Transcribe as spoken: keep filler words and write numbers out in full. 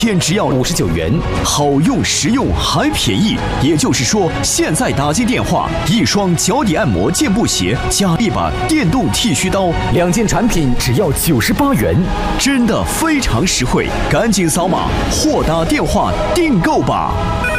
天只要五十九元，好用实用还便宜。也就是说，现在打进电话，一双脚底按摩健步鞋加一把电动剃须刀，两件产品只要九十八元，真的非常实惠。赶紧扫码或打电话订购吧。